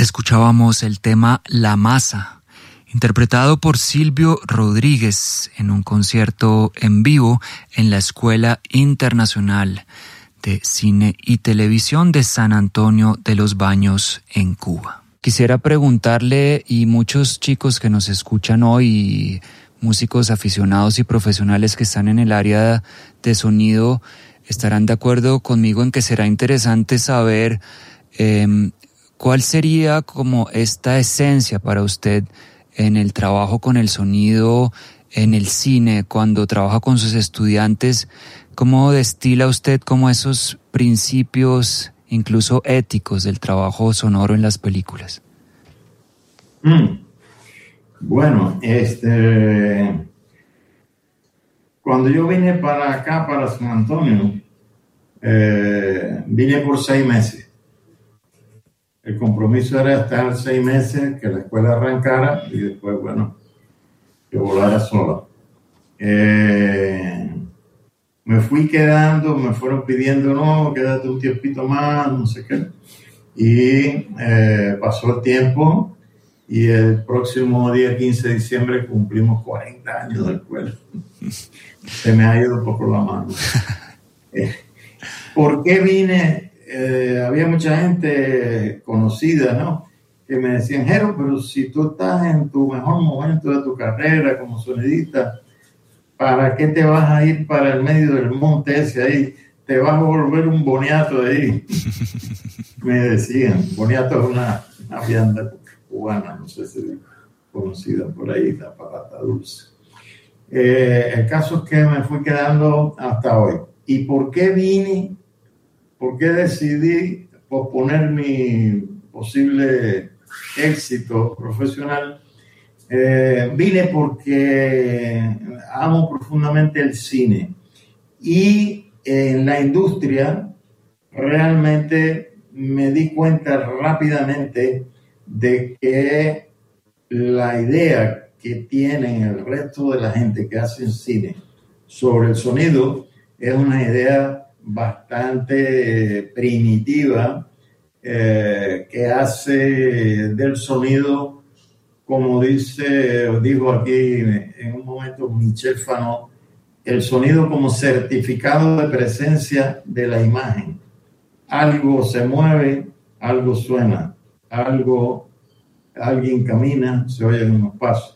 Escuchábamos el tema La Masa, interpretado por Silvio Rodríguez en un concierto en vivo en la Escuela Internacional de Cine y Televisión de San Antonio de los Baños en Cuba. Quisiera preguntarle, y muchos chicos que nos escuchan hoy, músicos aficionados y profesionales que están en el área de sonido, estarán de acuerdo conmigo en que será interesante saber ¿cuál sería como esta esencia para usted en el trabajo con el sonido, en el cine, cuando trabaja con sus estudiantes? ¿Cómo destila usted como esos principios, incluso éticos, del trabajo sonoro en las películas? Bueno, cuando yo vine para acá, para San Antonio, vine por 6 meses. El compromiso era estar 6 meses, que la escuela arrancara y después, bueno, que volara sola. Me fui quedando, me fueron pidiendo, no, quédate un tiempito más, no sé qué. Y pasó el tiempo y el próximo día 15 de diciembre cumplimos 40 años de escuela. Se me ha ido un poco la mano. ¿Por qué vine? Había mucha gente conocida, ¿no? Que me decían, Jero, pero si tú estás en tu mejor momento de tu carrera como sonidista, ¿para qué te vas a ir para el medio del monte ese ahí? Te vas a volver un boniato de ahí. Me decían, boniato es una vianda cubana, no sé si es conocida por ahí, la patata dulce. El caso es que me fui quedando hasta hoy. ¿Y por qué vine? ¿Por qué decidí posponer mi posible éxito profesional? Vine porque amo profundamente el cine y en la industria realmente me di cuenta rápidamente de que la idea que tienen el resto de la gente que hace cine sobre el sonido es una idea bastante primitiva que hace del sonido, como dijo aquí en un momento Michel Fanot, el sonido como certificado de presencia de la imagen. Algo se mueve, algo suena, alguien camina, se oyen unos pasos.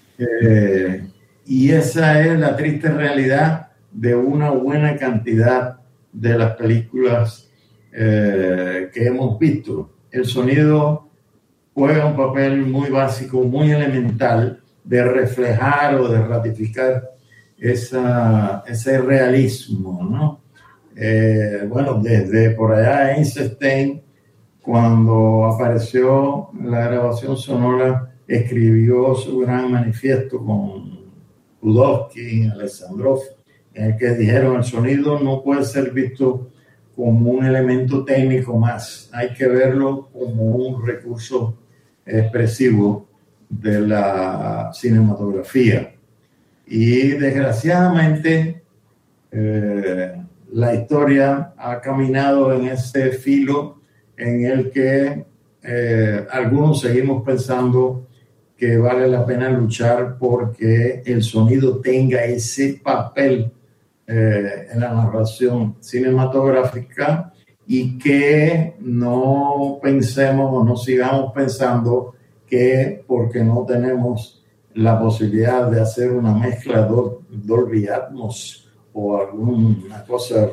Y esa es la triste realidad de una buena cantidad de las películas que hemos visto. El sonido juega un papel muy básico, muy elemental de reflejar o de ratificar ese realismo, ¿no? Bueno, desde por allá Einstein, cuando apareció la grabación sonora, escribió su gran manifiesto con Rudolph, Alexandrov, en el que dijeron el sonido no puede ser visto como un elemento técnico más, hay que verlo como un recurso expresivo de la cinematografía. Y desgraciadamente la historia ha caminado en ese filo en el que algunos seguimos pensando que vale la pena luchar porque el sonido tenga ese papel en la narración cinematográfica y que no pensemos o no sigamos pensando que porque no tenemos la posibilidad de hacer una mezcla Dolby Atmos o alguna cosa